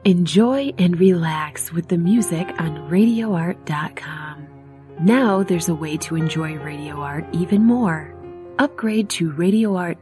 Enjoy and relax with the music on RadioArt.com. Now there's a way to enjoy Radio Art even more. Upgrade to RadioArt